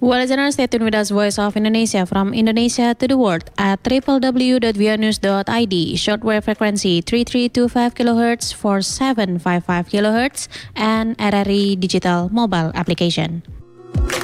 Well, listeners, stay tuned with us, Voice of Indonesia, from Indonesia to the world at www.vianews.id, shortwave frequency 3325 kHz, 4755 kHz, and RRI digital mobile application.